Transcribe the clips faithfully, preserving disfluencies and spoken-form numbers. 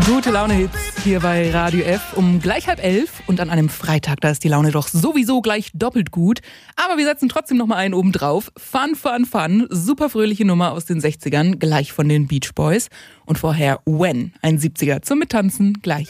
Gute Laune-Hits hier bei Radio F um gleich halb elf. Und an einem Freitag, da ist die Laune doch sowieso gleich doppelt gut. Aber wir setzen trotzdem noch mal einen oben drauf. Fun, fun, fun. Super fröhliche Nummer aus den sechzigern, gleich von den Beach Boys. Und vorher When, ein siebziger zum Mittanzen, gleich.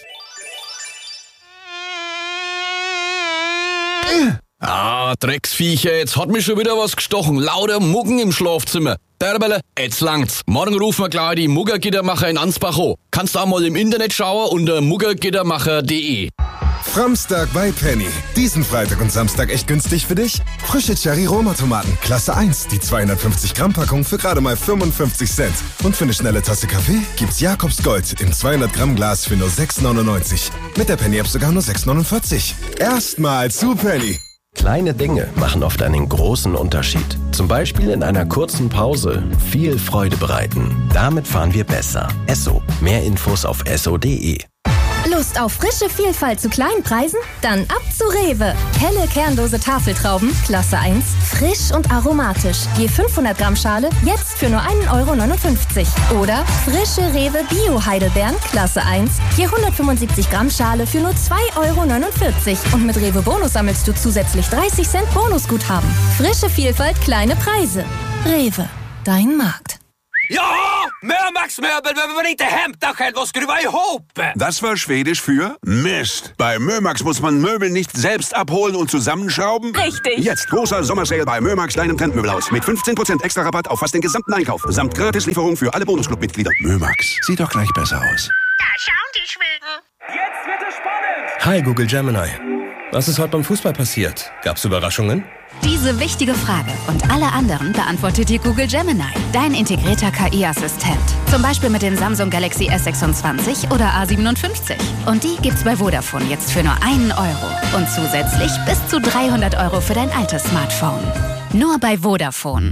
Ah, Drecksviecher, jetzt hat mich schon wieder was gestochen. Lauter Muggen im Schlafzimmer. Derbele, jetzt langt's. Morgen rufen wir gleich die Muggergittermacher in Ansbach an. Kannst auch mal im Internet schauen unter muggergittermacher punkt de. Framstag bei Penny. Diesen Freitag und Samstag echt günstig für dich? Frische Cherry-Roma-Tomaten, Klasse eins. Die zweihundertfünfzig Gramm Packung für gerade mal fünfundfünfzig Cent. Und für eine schnelle Tasse Kaffee gibt's Jakobs Gold im zweihundert Gramm Glas für nur sechs neunundneunzig. Mit der Penny-App sogar nur sechs neunundvierzig. Erstmal zu Penny. Kleine Dinge machen oft einen großen Unterschied. Zum Beispiel in einer kurzen Pause viel Freude bereiten. Damit fahren wir besser. Esso. Mehr Infos auf esso punkt de. Lust auf frische Vielfalt zu kleinen Preisen? Dann ab zu Rewe. Helle kernlose Tafeltrauben, Klasse eins, frisch und aromatisch. Je fünfhundert Gramm Schale, jetzt für nur ein Euro neunundfünfzig. Oder frische Rewe Bio-Heidelbeeren, Klasse eins, je hundertfünfundsiebzig Gramm Schale für nur zwei Euro neunundvierzig. Und mit Rewe Bonus sammelst du zusätzlich dreißig Cent Bonusguthaben. Frische Vielfalt, kleine Preise. Rewe, dein Markt. Ja, Mömax-Möbel, wenn man nicht det hämta själv och skruva ihop. Das war Schwedisch für Mist. Bei Mömax muss man Möbel nicht selbst abholen und zusammenschrauben. Richtig. Jetzt großer Sommersale bei Mömax, deinem Trendmöbelhaus. Mit fünfzehn Prozent extra Rabatt auf fast den gesamten Einkauf. Samt Gratislieferung für alle Bonusclub-Mitglieder. Mömax, sieht doch gleich besser aus. Da schauen die Schweden. Jetzt wird es spannend. Hi Google Gemini. Was ist heute beim Fußball passiert? Gab's Überraschungen? Diese wichtige Frage und alle anderen beantwortet dir Google Gemini, dein integrierter K I-Assistent. Zum Beispiel mit den Samsung Galaxy S sechsundzwanzig oder A siebenundfünfzig. Und die gibt's bei Vodafone jetzt für nur einen Euro. Und zusätzlich bis zu dreihundert Euro für dein altes Smartphone. Nur bei Vodafone.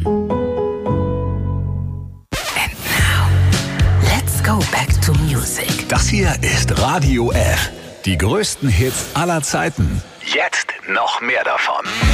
And now, let's go back to music. Das hier ist Radio F. Die größten Hits aller Zeiten. Jetzt noch mehr davon.